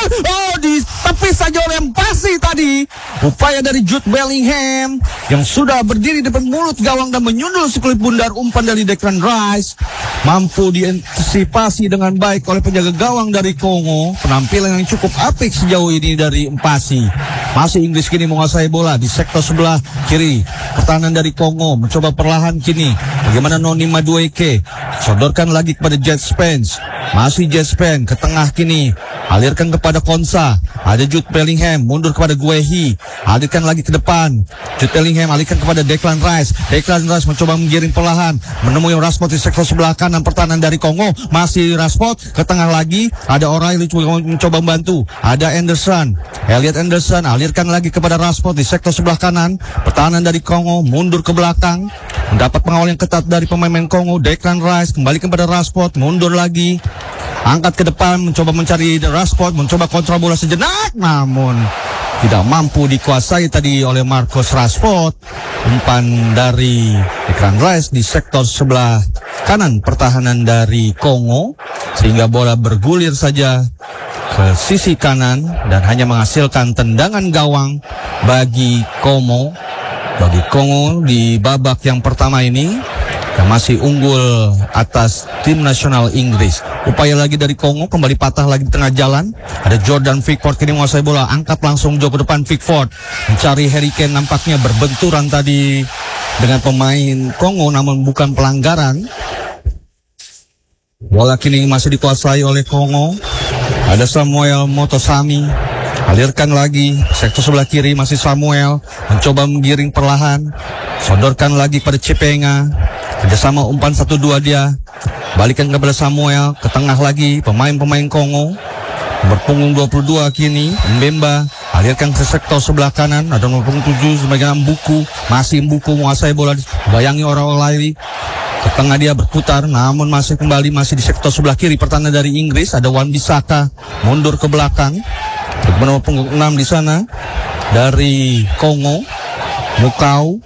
A: ditepis saja oleh Mpasi tadi. Upaya dari Jude Bellingham yang sudah berdiri di depan mulut gawang dan menyundul sekulit bundar umpan dari Declan Rice, mampu diantisipasi dengan baik oleh penjaga gawang dari Kongo. Penampilan yang cukup apik sejauh ini dari Mpasi. Masih Inggris kini menguasai bola di sektor sebelah kiri pertahanan dari Kongo, mencoba perlahan kini. Bagaimana Noni Madueke, sodorkan lagi kepada Jet Spence. Masih Jet Spence ke tengah kini, alirkan kepada Konsa. Ada Jude Bellingham, mundur kepada Guehi, alirkan lagi ke depan. Jude Bellingham alirkan kepada Declan Rice. Declan Rice mencoba menggiring perlahan, menemui Rashford di sektor sebelah kanan pertahanan dari Kongo. Masih Rashford ke tengah lagi, ada O'Reilly mencoba membantu. Ada Anderson, Elliot Anderson, alirkan lagi kepada Rashford di sektor sebelah kanan pertahanan dari Kongo, mundur ke belakang, mendapat pengawal yang ketat dari pemain Kongo. Declan Rice kembali kepada Rashford, mundur lagi, angkat ke depan, mencoba mencari Rashford, mencoba kontra bola sejenak, namun tidak mampu dikuasai tadi oleh Marcus Rashford. Umpan dari Declan Rice di sektor sebelah kanan pertahanan dari Kongo, sehingga bola bergulir saja ke sisi kanan dan hanya menghasilkan tendangan gawang bagi Kongo. Bagi Kongo di babak yang pertama ini, yang masih unggul atas tim nasional Inggris. Upaya lagi dari Kongo, kembali patah lagi di tengah jalan. Ada Jordan Pickford kini menguasai bola, angkat langsung jauh ke depan. Pickford mencari Harry Kane, nampaknya berbenturan tadi dengan pemain Kongo, namun bukan pelanggaran. Bola kini masih dikuasai oleh Kongo. Ada Samuel Motosami, alirkan lagi sektor sebelah kiri, masih Samuel mencoba menggiring perlahan, sodorkan lagi pada Cipenga. Kerjasama umpan 1-2 dia, balikan kepada Samuel, ke tengah lagi pemain-pemain Kongo, berpunggung 22 kini. Mbemba alirkan ke sektor sebelah kanan, ada nomor 7 sebagai Mbuku, masih Mbuku menguasai bola, bayangi O'Reilly. Ke tengah dia berputar, namun masih kembali masih di sektor sebelah kiri pertahanan dari Inggris. Ada Wan-Bissaka mundur ke belakang, nomor punggung 6 di sana dari Kongo, Mukau.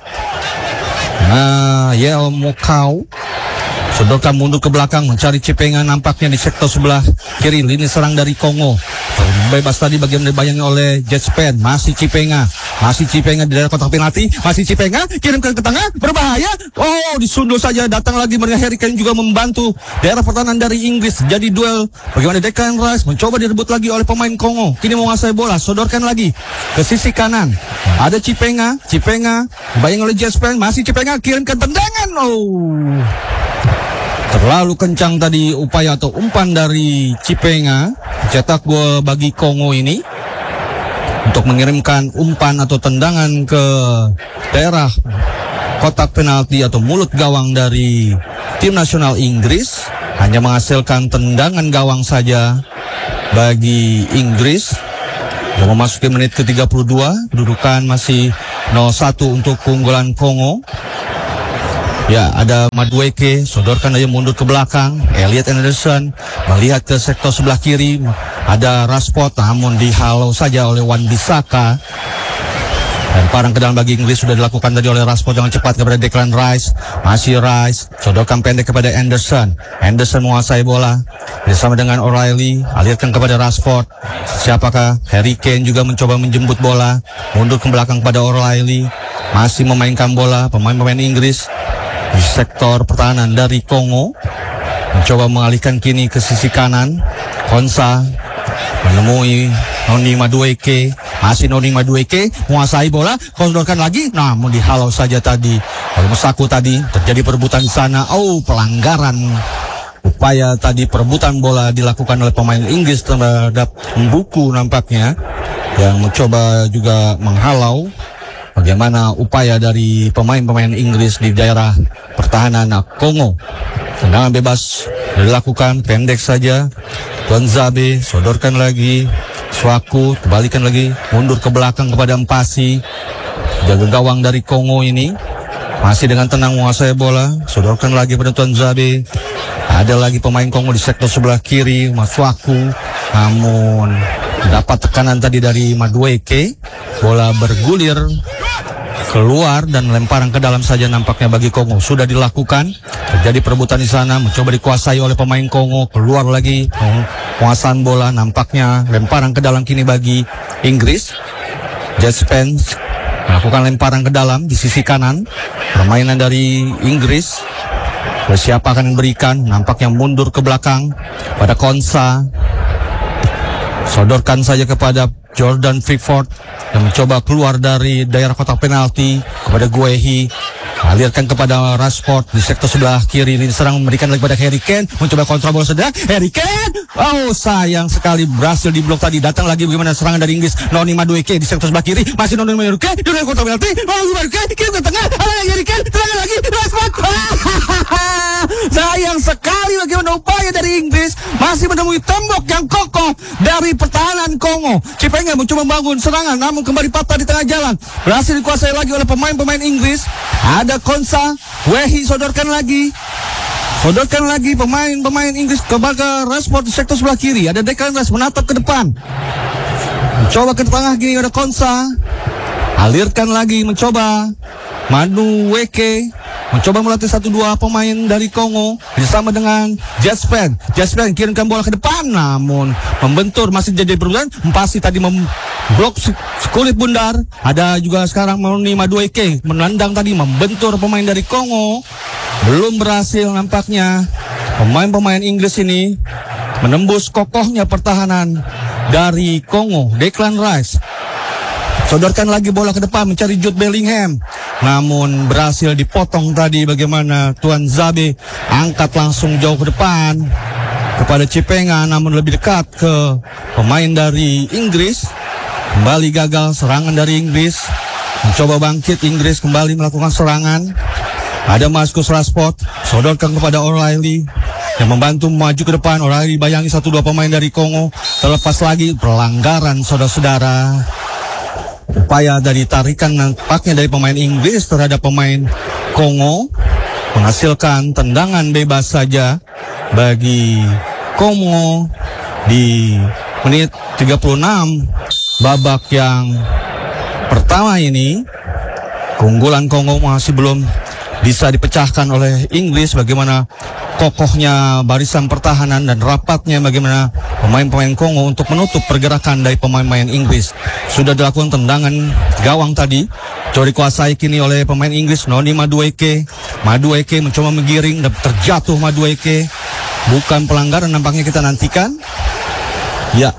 A: Yel Mukau sodorkan mundur ke belakang, mencari Cipenga, nampaknya di sektor sebelah kiri lini serang dari Kongo. Bebas tadi bagian dibayangi oleh Jet Spence. Masih Cipenga di daerah kotak penalti, masih Cipenga, kirimkan ke tengah, berbahaya. Disundul saja, datang lagi Harry Kane juga membantu daerah pertahanan dari Inggris. Jadi duel bagaimana Declan Rice mencoba direbut lagi oleh pemain Kongo, kini menguasai bola, sodorkan lagi ke sisi kanan. Ada Cipenga dibayangi oleh Jet Spence, masih Cipenga, kirimkan tendangan. Terlalu kencang tadi upaya atau umpan dari Cipenga, cetak gol bagi Kongo ini untuk mengirimkan umpan atau tendangan ke daerah kotak penalti atau mulut gawang dari tim nasional Inggris. Hanya menghasilkan tendangan gawang saja bagi Inggris. Yang memasuki menit ke-32, kedudukan masih 0-1 untuk keunggulan Kongo. Ya, ada Madueke, sodorkan aja mundur ke belakang. Elliot Anderson melihat ke sektor sebelah kiri, ada Rashford, namun dihalau saja oleh Wan-Bissaka. Dan parang ke dalam bagi Inggris sudah dilakukan tadi oleh Rashford dengan cepat kepada Declan Rice. Masih Rice, sodorkan pendek kepada Anderson. Anderson menguasai bola bersama dengan O'Reilly, alirkan kepada Rashford. Siapakah? Harry Kane juga mencoba menjemput bola, mundur ke belakang kepada O'Reilly. Masih memainkan bola pemain-pemain Inggris di sektor pertahanan dari Kongo, mencoba mengalihkan kini ke sisi kanan. Konsa menemui Noni Madueke, masih Noni Madueke menguasai bola, kondorkan lagi, namun dihalau saja tadi oleh Musaku. Tadi terjadi perebutan di sana. Pelanggaran. Upaya tadi perebutan bola dilakukan oleh pemain Inggris terhadap Mbuku nampaknya, yang mencoba juga menghalau bagaimana upaya dari pemain-pemain Inggris di daerah pertahanan Kongo. Tendangan bebas dilakukan pendek saja. Tuan Zabe sodorkan lagi, Swaku kembalikan lagi, mundur ke belakang kepada Mpasi. Jaga gawang dari Kongo ini masih dengan tenang menguasai bola, sodorkan lagi pada Tuan Zabe. Ada lagi pemain Kongo di sektor sebelah kiri, Maswaku, namun dapat tekanan tadi dari Madueke. Bola bergulir keluar dan lemparan ke dalam saja nampaknya bagi Kongo. Sudah dilakukan, terjadi perebutan di sana, mencoba dikuasai oleh pemain Kongo. Keluar lagi penguasaan bola, nampaknya lemparan ke dalam kini bagi Inggris. Jet Spence melakukan lemparan ke dalam di sisi kanan. Permainan dari Inggris, siapa akan memberikan? Nampaknya mundur ke belakang pada Konsa. Sodorkan saja kepada Jordan Pickford yang mencoba keluar dari daerah kotak penalti kepada Guehi. Alirkan kepada Rashford di sektor sebelah kiri. Ini serang memberikan lagi kepada Harry Kane. Mencoba kontra bola sedang. Harry Kane. Oh, sayang sekali berhasil diblok tadi. Datang lagi bagaimana serangan dari Inggris. Noni Madueke di sektor sebelah kiri. Masih Noni Madueke. Dari kotak penalti. Madueke. Kirim ke tengah. Harry Kane. Serangan lagi. Rashford. Sayang sekali bagaimana upaya dari Inggris. Masih menemui tembok yang kokoh dari pertahanan Kongo. Cipenga mencoba membangun serangan. Namun kembali patah di tengah jalan. Berhasil dikuasai lagi oleh pemain-pemain Inggris. Ada Konsa, Wehi sodorkan lagi pemain-pemain Inggris kepada Rashford di sektor sebelah kiri. Ada Declan Rice menatap ke depan, mencoba ke tengah gini. Ada Konsa, alirkan lagi, mencoba Madueke, mencoba melatih 1-2 pemain dari Kongo bersama dengan Jasper kirimkan bola ke depan, namun membentur, masih jadi perubahan. Mpasi tadi memblok kulit bundar. Ada juga sekarang Noni Madueke menendang tadi, membentur pemain dari Kongo. Belum berhasil nampaknya pemain-pemain Inggris ini menembus kokohnya pertahanan dari Kongo. Declan Rice sodorkan lagi bola ke depan mencari Jude Bellingham, namun berhasil dipotong tadi. Bagaimana Tuan Zabe angkat langsung jauh ke depan kepada Cipenga, namun lebih dekat ke pemain dari Inggris. Kembali gagal serangan dari Inggris. Mencoba bangkit Inggris kembali melakukan serangan. Ada Marcus Rashford sodorkan kepada O'Reilly yang membantu maju ke depan. O'Reilly bayangi 1-2 pemain dari Kongo. Terlepas lagi, pelanggaran saudara-saudara. Upaya dari tarikan nampaknya dari pemain Inggris terhadap pemain Kongo menghasilkan tendangan bebas saja bagi Kongo di menit 36 babak yang pertama ini. Keunggulan Kongo masih belum bisa dipecahkan oleh Inggris. Bagaimana kokohnya barisan pertahanan dan rapatnya bagaimana pemain-pemain Kongo untuk menutup pergerakan dari pemain-pemain Inggris. Sudah dilakukan tendangan gawang tadi, coba dikuasai kini oleh pemain Inggris. Noni Madueke mencoba menggiring dan terjatuh Madueke. Bukan pelanggaran nampaknya, kita nantikan. Ya,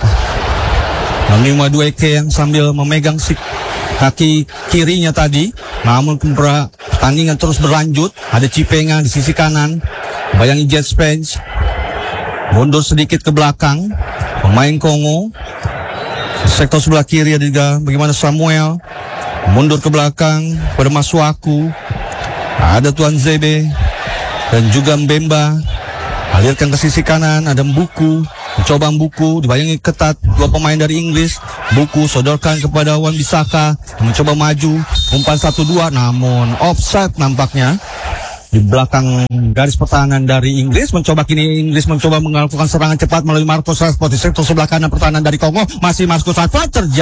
A: Noni Madueke yang sambil memegang si kaki kirinya tadi. Namun pertandingan terus berlanjut. Ada Cipenga di sisi kanan, bayangi Jet Spence mundur sedikit ke belakang. Pemain Kongo sektor sebelah kiri ada juga bagaimana Samuel mundur ke belakang pada Maswaku. Ada Tuan Zebe dan juga Mbemba, alirkan ke sisi kanan. Ada Mbuku, mencoba Mbuku, dibayangi ketat dua pemain dari Inggris. Mbuku sodorkan kepada Wan-Bissaka, mencoba maju, umpan 1-2, namun offside nampaknya di belakang garis pertahanan dari Inggris. Inggris mencoba melakukan serangan cepat melalui Marcus Rashford di sektor sebelah kanan pertahanan dari Kongo. Masih Marcus Rashford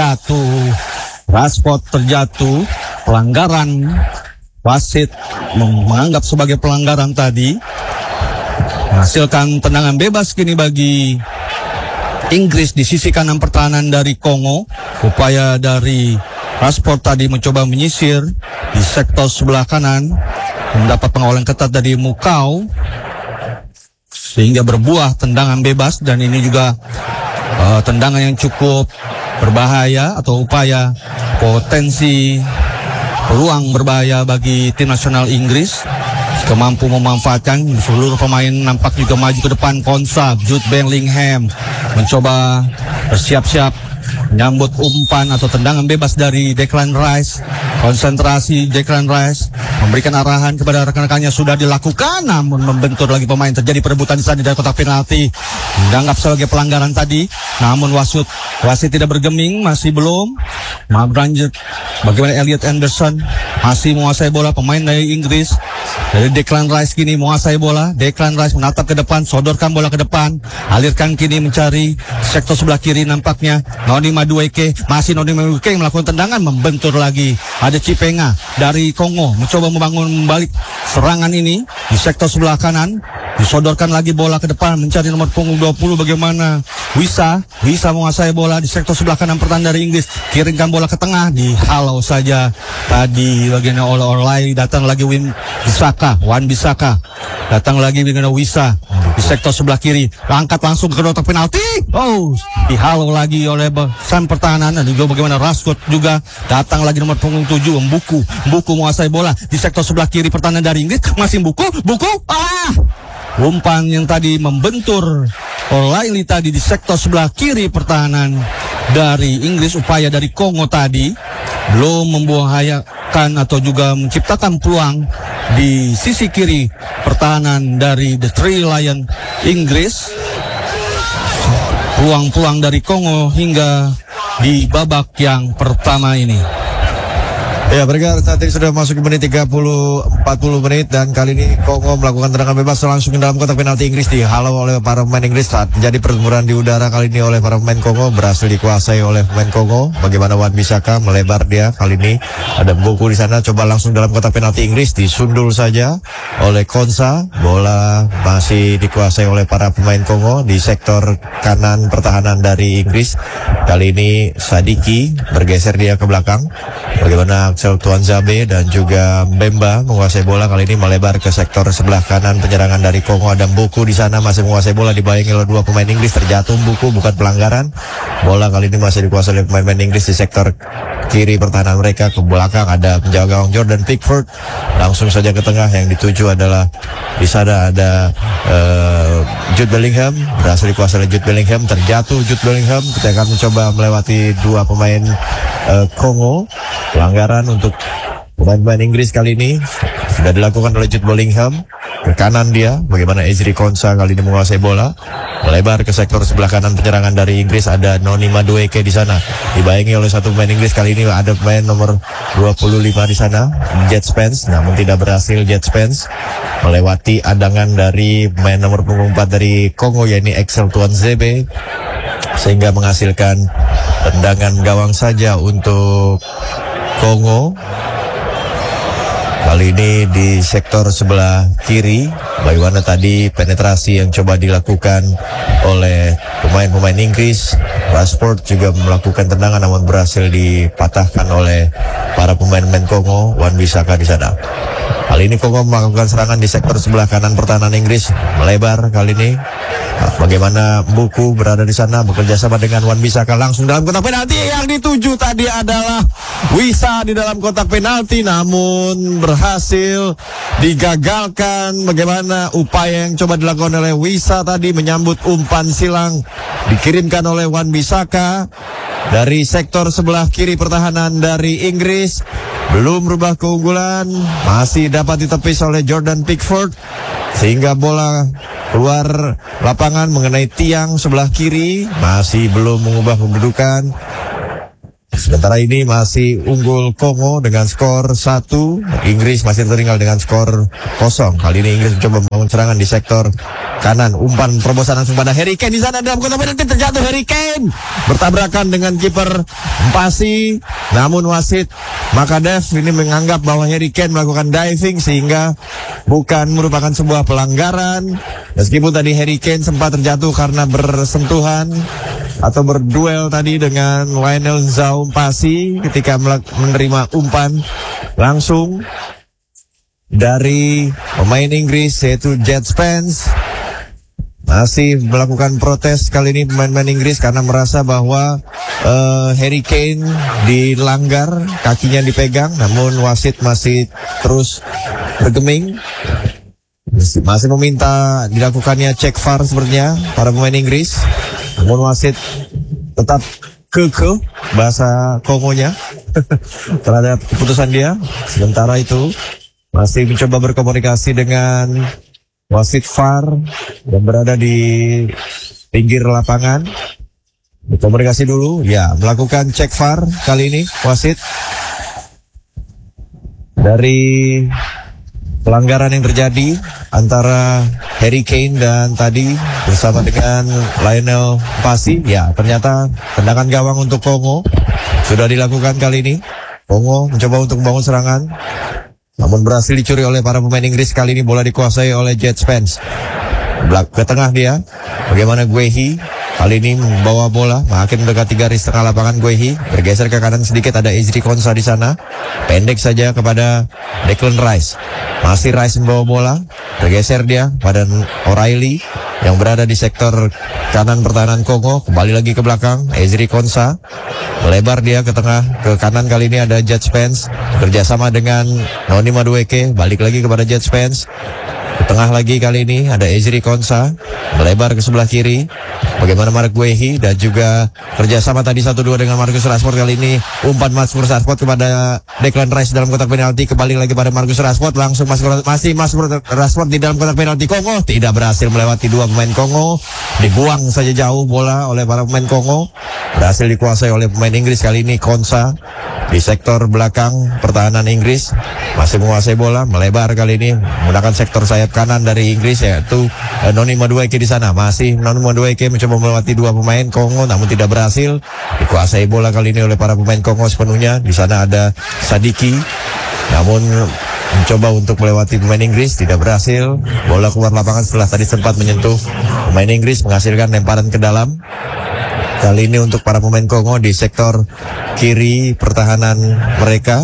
A: terjatuh. Pelanggaran, wasit menganggap sebagai pelanggaran tadi, menghasilkan tendangan bebas kini bagi Inggris di sisi kanan pertahanan dari Kongo. Upaya dari Rashford tadi mencoba menyisir di sektor sebelah kanan, mendapat pengawalan ketat dari Mukau sehingga berbuah tendangan bebas. Dan ini juga tendangan yang cukup berbahaya atau upaya potensi peluang berbahaya bagi tim nasional Inggris. Jika mampu memanfaatkan, seluruh pemain nampak juga maju ke depan. Konsa, Jude Bellingham mencoba bersiap-siap Menyambut umpan atau tendangan bebas dari Declan Rice. Konsentrasi Declan Rice memberikan arahan kepada rekan-rekannya, sudah dilakukan, namun membentur lagi pemain. Terjadi perebutan di sana dari kotak penalti. Dianggap sebagai pelanggaran tadi, namun wasit tidak bergeming, masih belum. Berlanjut. Bagaimana Elliot Anderson masih menguasai bola, pemain dari Inggris. Dari Declan Rice kini menguasai bola. Declan Rice menatap ke depan, sodorkan bola ke depan, alirkan kini mencari sektor sebelah kiri nampaknya Noni Madueke. Masih Noni Madueke melakukan tendangan, membentur lagi. Ada Chipenga dari Kongo mencoba membangun balik serangan ini di sektor sebelah kanan. Disodorkan lagi bola ke depan, mencari nomor punggung 20. Bagaimana Wisa menguasai bola di sektor sebelah kanan pertahanan dari Inggris. Kirimkan bola ke tengah, dihalau saja tadi bagian oleh Orlai. Datang lagi Wan Bisaka. Datang lagi dengan Wisa di sektor sebelah kiri. Angkat langsung ke kotak penalti. Dihalau lagi oleh sang pertahanan. Dan juga bagaimana Rashford juga datang lagi nomor punggung 7. Buku menguasai bola di sektor sebelah kiri pertahanan dari Inggris. Masih buku. Umpan yang tadi membentur O'Reilly tadi di sektor sebelah kiri pertahanan dari Inggris. Upaya dari Kongo tadi belum membahayakan atau juga menciptakan peluang di sisi kiri pertahanan dari The Three Lion Inggris. Peluang-peluang dari Kongo hingga di babak yang pertama ini.
C: Ya, mereka saat ini sudah masuk ke menit 40 menit, dan kali ini Kongo melakukan tendangan bebas langsung ke dalam kotak penalti Inggris. Dihalau oleh para pemain Inggris. Saat terjadi pertempuran di udara kali ini oleh para pemain Kongo, berhasil dikuasai oleh pemain Kongo. Bagaimana Wan Bisaka melebar dia kali ini, ada Buku di sana, coba langsung dalam kotak penalti Inggris, disundul saja oleh Konsa. Bola masih dikuasai oleh para pemain Kongo di sektor kanan pertahanan dari Inggris. Kali ini Sadiki bergeser dia ke belakang. Bagaimana Axel Tuanzebe dan juga Mbemba menguasai bola, kali ini melebar ke sektor sebelah kanan penyerangan dari Kongo. Ada Buku di sana masih menguasai bola, dibayangi oleh dua pemain Inggris. Terjatuh Buku, bukan pelanggaran. Bola kali ini masih dikuasai oleh pemain Inggris di sektor kiri pertahanan mereka. Ke belakang ada penjaga gawang Jordan Pickford, langsung saja ke tengah. Yang dituju adalah di sana ada Jude Bellingham, berhasil dikuasai oleh Jude Bellingham. Terjatuh Jude Bellingham. Kita akan mencoba melewati dua pemain Kongo. Pelanggaran untuk pemain Inggris kali ini sudah dilakukan oleh Jude Bellingham. Ke kanan dia, bagaimana Ezri Konsa kali ini menguasai bola, melebar ke sektor sebelah kanan penyerangan dari Inggris. Ada Noni Madueke di sana, dibayangi oleh satu pemain Inggris. Kali ini ada pemain nomor 25 di sana, Jet Spence, namun tidak berhasil Jet Spence melewati adangan dari pemain nomor punggung 4 dari Kongo, yakni Axel Tuanzebe, sehingga menghasilkan tendangan gawang saja untuk Kongo. Kali ini di sektor sebelah kiri, bagaimana tadi penetrasi yang coba dilakukan oleh pemain-pemain Inggris. Rashford juga melakukan tendangan namun berhasil dipatahkan oleh para pemain-pemain Kongo. Wan Bisaka di sana. Kali ini Kongo melakukan serangan di sektor sebelah kanan pertahanan Inggris, melebar kali ini. Bagaimana Buku berada di sana bekerja sama dengan Wan Bisaka langsung dalam kotak penalti. Yang dituju tadi adalah Wisa di dalam kotak penalti, namun berhasil digagalkan. Bagaimana upaya yang coba dilakukan oleh Wisa tadi menyambut umpan silang dikirimkan oleh Wan Bisaka dari sektor sebelah kiri pertahanan dari Inggris. Belum berubah keunggulan, masih dapat ditepis oleh Jordan Pickford sehingga bola keluar lapangan mengenai tiang sebelah kiri. Masih belum mengubah kedudukan. Sementara ini masih unggul Kongo dengan skor 1. Inggris masih tertinggal dengan skor 0. Kali ini Inggris mencoba membangun serangan di sektor kanan. Umpan terobosan langsung pada Harry Kane di sana dalam kotak penalti. Terjatuh Harry Kane bertabrakan dengan kiper Mpasi. Namun wasit Makadev ini menganggap bahwa Harry Kane melakukan diving sehingga bukan merupakan sebuah pelanggaran. Meskipun tadi Harry Kane sempat terjatuh karena bersentuhan atau berduel tadi dengan Lionel Nzau Mpasi ketika menerima umpan langsung dari pemain Inggris yaitu Jet Spence. Masih melakukan protes kali ini pemain-pemain Inggris karena merasa bahwa Harry Kane dilanggar, kakinya dipegang, namun wasit masih terus bergeming, masih meminta dilakukannya cek VAR sepertinya para pemain Inggris. Namun wasit tetap keke bahasa Kongonya terhadap keputusan dia. Sementara itu masih mencoba berkomunikasi dengan wasit VAR yang berada di pinggir lapangan. Berkomunikasi dulu, ya, melakukan cek VAR kali ini wasit dari pelanggaran yang terjadi antara Harry Kane dan tadi bersama dengan Lionel Messi. Ya, ternyata tendangan gawang untuk Kongo sudah dilakukan kali ini. Kongo mencoba untuk membangun serangan, namun berhasil dicuri oleh para pemain Inggris. Kali ini bola dikuasai oleh Jet Spence. Ke tengah dia, bagaimana Guehi kali ini membawa bola, makin mendekati garis tengah lapangan. Guehi bergeser ke kanan sedikit, ada Ezri Konsa di sana. Pendek saja kepada Declan Rice. Masih Rice membawa bola, bergeser dia pada O'Reilly yang berada di sektor kanan pertahanan Kongo. Kembali lagi ke belakang, Ezri Konsa melebar dia ke tengah, ke kanan. Kali ini ada Jet Spence kerjasama dengan Noni Madueke. Balik lagi kepada Jet Spence. Ke tengah lagi kali ini ada Ezri Konsa melebar ke sebelah kiri. Bagaimana Mark Guehi dan juga kerjasama tadi 1-2 dengan Marcus Rashford. Kali ini umpan Marcus Rashford kepada Declan Rice dalam kotak penalti. Kembali lagi pada Marcus Rashford, langsung masih Rashford di dalam kotak penalti. Kongo tidak berhasil melewati dua pemain Kongo. Dibuang saja jauh bola oleh para pemain Kongo. Berhasil dikuasai oleh pemain Inggris. Kali ini Konsa di sektor belakang pertahanan Inggris masih menguasai bola, melebar kali ini menggunakan sektor sayap kanan dari Inggris, yaitu Noni Madueke di sana. Masih Noni Madueke mencoba melewati dua pemain Kongo namun tidak berhasil. Dikuasai bola kali ini oleh para pemain Kongo sepenuhnya. Di sana ada Sadiki, namun mencoba untuk melewati pemain Inggris, tidak berhasil. Bola keluar lapangan setelah tadi sempat menyentuh pemain Inggris, menghasilkan lemparan ke dalam. Kali ini untuk para pemain Kongo di sektor kiri pertahanan mereka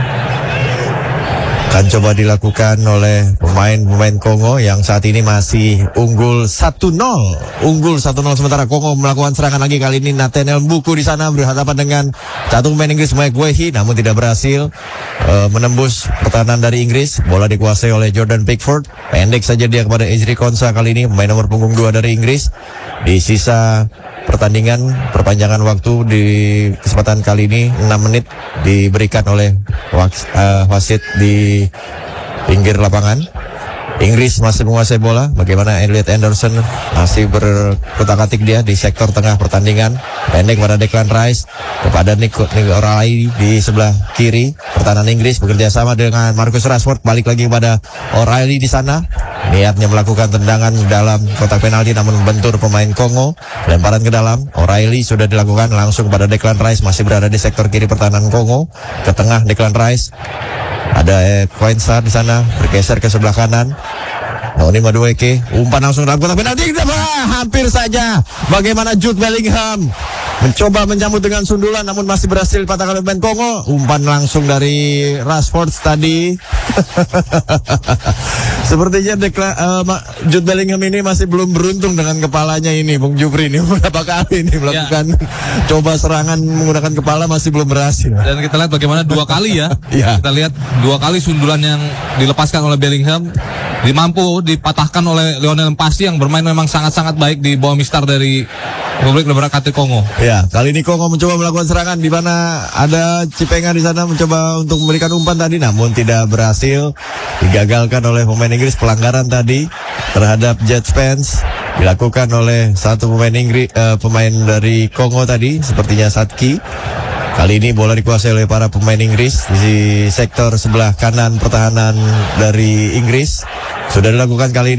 C: akan coba dilakukan oleh pemain-pemain Kongo yang saat ini masih unggul 1-0. Sementara Kongo melakukan serangan lagi. Kali ini Nathaniel Mbuku di sana berhadapan dengan satu pemain Inggris, Mike Guehi, namun tidak berhasil menembus pertahanan dari Inggris. Bola dikuasai oleh Jordan Pickford. Pendek saja dia kepada Ezri Konsa kali ini, pemain nomor punggung 2 dari Inggris. Di sisa pertandingan, perpanjangan waktu di kesempatan kali ini 6 menit diberikan oleh wasit di pinggir lapangan. Inggris masih menguasai bola. Bagaimana Elliot Anderson masih berkutak-atik dia di sektor tengah pertandingan. Pendek pada Declan Rice kepada Nick O'Reilly di sebelah kiri pertahanan Inggris bekerja sama dengan Marcus Rashford. Balik lagi kepada O'Reilly di sana. Niatnya melakukan tendangan dalam kotak penalti namun membentur pemain Kongo. Lemparan ke dalam. O'Reilly sudah dilakukan langsung pada Declan Rice, masih berada di sektor kiri pertahanan Kongo. Ke tengah Declan Rice. Ada Koensa di sana bergeser ke sebelah kanan. Noni Madueke umpan langsung dalam kotak penalti. Hampir saja. Bagaimana Jude Bellingham mencoba menyambut dengan sundulan namun masih berhasil patahkan pemain Kongo. Umpan langsung dari Rashford tadi. Sepertinya Jude Bellingham ini masih belum beruntung dengan kepalanya ini, Bung Jupri ini beberapa kali ini melakukan coba serangan menggunakan kepala, masih belum berhasil.
B: Dan kita lihat bagaimana 2 kali ya. Kita lihat 2 kali sundulan yang dilepaskan oleh Bellingham mampu dipatahkan oleh Lionel Messi yang bermain memang sangat-sangat baik di bawah mistar dari Republik Demokratik Kongo.
C: Ya, kali ini Kongo mencoba melakukan serangan di mana ada Cipenga di sana mencoba untuk memberikan umpan tadi namun tidak berhasil. Digagalkan oleh pemain Inggris. Pelanggaran tadi terhadap Jet Spence dilakukan oleh satu pemain Inggris, pemain dari Kongo tadi, sepertinya Sadki. Kali ini bola dikuasai oleh para pemain Inggris di sektor sebelah kanan pertahanan dari Inggris. Sudah dilakukan kali ini.